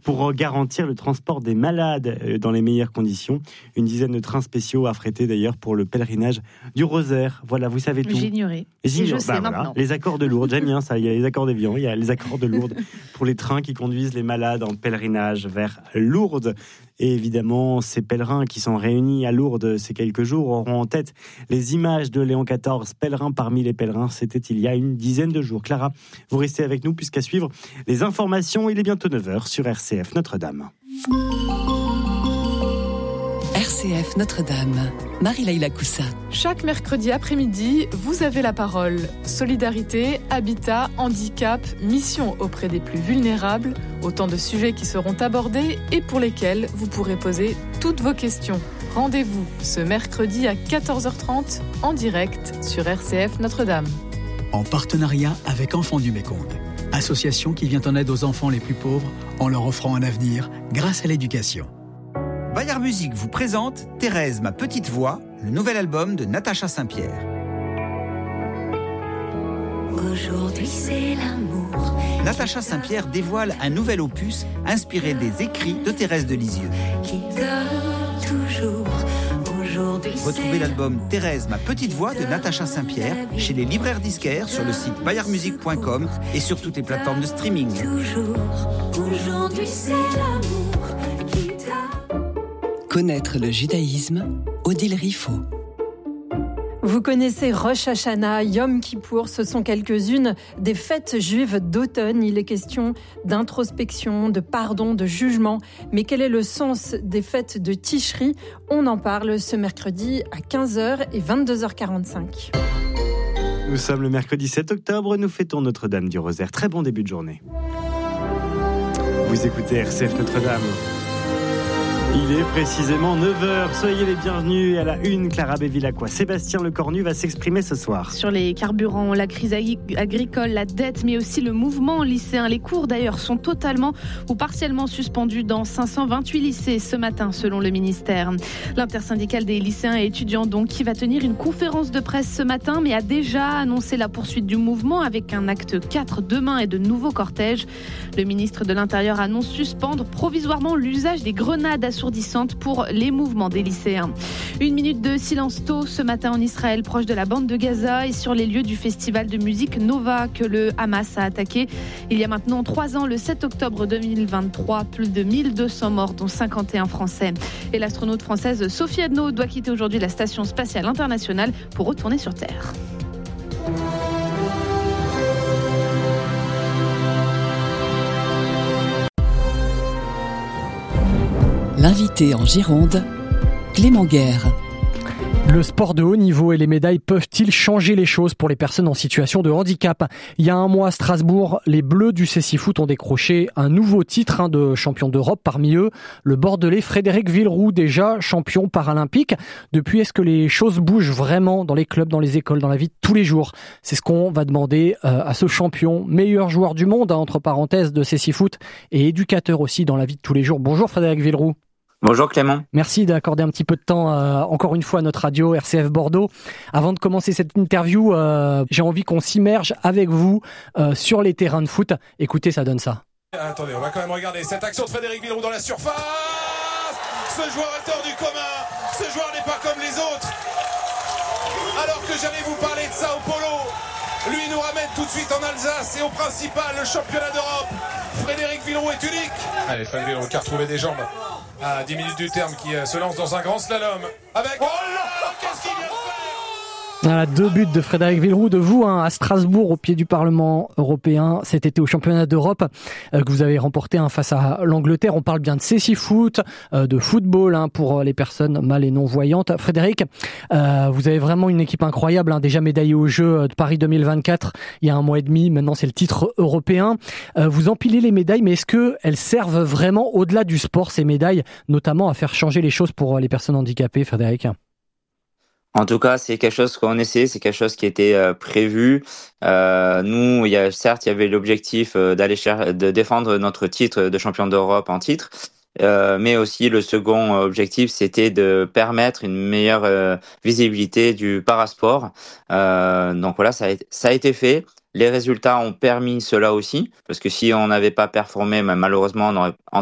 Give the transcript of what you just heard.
pour garantir le transport des malades dans les meilleures conditions. Une dizaine de trains spéciaux affrétés d'ailleurs pour le pèlerinage du Rosaire. Voilà, vous savez tout. J'ignorais. Et je sais maintenant. Les accords de Lourdes, j'aime bien ça. Il y a les accords d'Évian, il y a les accords de Lourdes pour les trains qui conduisent les malades en pèlerinage vers Lourdes. Et évidemment, ces pèlerins qui sont réunis à Lourdes ces quelques jours auront en tête les images de Léon XIV, pèlerin parmi les pèlerins. C'était il y a une dizaine de jours. Clara, vous restez avec nous puisqu'à suivre les informations. Il est bientôt 9h sur RCF Notre-Dame. RCF Notre-Dame, Marie-Laïla Coussa. Chaque mercredi après-midi, vous avez la parole. Solidarité, habitat, handicap, mission auprès des plus vulnérables, autant de sujets qui seront abordés et pour lesquels vous pourrez poser toutes vos questions. Rendez-vous ce mercredi à 14h30 en direct sur RCF Notre-Dame. En partenariat avec Enfants du Mékong, association qui vient en aide aux enfants les plus pauvres en leur offrant un avenir grâce à l'éducation. Bayard Musique vous présente Thérèse, ma petite voix, le nouvel album de Natacha Saint-Pierre. Aujourd'hui c'est l'amour. Natacha Saint-Pierre dévoile un nouvel opus inspiré des écrits de Thérèse de Lisieux. Qui donne toujours. Aujourd'hui retrouvez l'album Thérèse, ma petite voix de Natacha Saint-Pierre chez les libraires disquaires sur le site bayardmusique.com et sur toutes les plateformes de streaming. Toujours. Aujourd'hui c'est l'amour. Connaître le judaïsme, Odile Riffaut. Vous connaissez Rosh Hashanah, Yom Kippour, ce sont quelques-unes des fêtes juives d'automne. Il est question d'introspection, de pardon, de jugement. Mais quel est le sens des fêtes de Tishri ? On en parle ce mercredi à 15h et 22h45. Nous sommes le mercredi 7 octobre, nous fêtons Notre-Dame du Rosaire. Très bon début de journée. Vous écoutez RCF Notre-Dame. Il est précisément 9h. Soyez les bienvenus à la une. Clara Béville-Lacroix. Sébastien Lecornu va s'exprimer ce soir. Sur les carburants, la crise agricole, la dette, mais aussi le mouvement lycéen. Les cours d'ailleurs sont totalement ou partiellement suspendus dans 528 lycées ce matin, selon le ministère. L'intersyndicale des lycéens et étudiants, donc, qui va tenir une conférence de presse ce matin, mais a déjà annoncé la poursuite du mouvement avec un acte 4 demain et de nouveaux cortèges. Le ministre de l'Intérieur annonce suspendre provisoirement l'usage des grenades assourdissantes pour les mouvements des lycéens. Une minute de silence tôt ce matin en Israël, proche de la bande de Gaza et sur les lieux du festival de musique Nova que le Hamas a attaqué il y a maintenant 3 ans, le 7 octobre 2023. Plus de 1200 morts, dont 51 Français. Et l'astronaute française Sophie Adno doit quitter aujourd'hui la Station spatiale internationale pour retourner sur Terre. L'invité en Gironde, Clément Guerre. Le sport de haut niveau et les médailles peuvent-ils changer les choses pour les personnes en situation de handicap ? Il y a un mois à Strasbourg, les Bleus du Cécifoot ont décroché un nouveau titre de champion d'Europe. Parmi eux, le Bordelais Frédéric Villeroux, déjà champion paralympique. Depuis, est-ce que les choses bougent vraiment dans les clubs, dans les écoles, dans la vie de tous les jours ? C'est ce qu'on va demander à ce champion, meilleur joueur du monde, entre parenthèses, de Cécifoot et éducateur aussi dans la vie de tous les jours. Bonjour Frédéric Villeroux. Bonjour Clément. Merci d'accorder un petit peu de temps encore une fois à notre radio RCF Bordeaux. Avant de commencer cette interview, j'ai envie qu'on s'immerge avec vous sur les terrains de foot. Écoutez, ça donne ça. Attendez, on va quand même regarder cette action de Frédéric Villeroux dans la surface. Ce joueur est hors du commun. Ce joueur n'est pas comme les autres. Alors que j'allais vous parler de Sao Paulo, lui nous ramène tout de suite en Alsace et au principal, le championnat d'Europe. Frédéric Villeroux est unique. Allez, Frédéric Villeroux qui a retrouvé des jambes à 10 minutes du terme, qui se lance dans un grand slalom avec... Oh là, qu'est-ce qu'il vient de faire ? Voilà, 2 buts de Frédéric Villeroux, de vous à Strasbourg, au pied du Parlement européen, cet été au championnat d'Europe que vous avez remporté face à l'Angleterre. On parle bien de Cécifoot, de football pour les personnes mal et non-voyantes. Frédéric, vous avez vraiment une équipe incroyable, déjà médaillée aux Jeux de Paris 2024 il y a 1 mois et demi. Maintenant, c'est le titre européen. Vous empilez les médailles, mais est-ce qu'elles servent vraiment, au-delà du sport, ces médailles, notamment à faire changer les choses pour les personnes handicapées, Frédéric ? En tout cas, c'est quelque chose qu'on essaie, c'est quelque chose qui était prévu. Nous, il y avait l'objectif de défendre notre titre de champion d'Europe en titre, mais aussi le second objectif, c'était de permettre une meilleure visibilité du parasport. Donc voilà, ça a été fait. Les résultats ont permis cela aussi, parce que si on n'avait pas performé, malheureusement, on aurait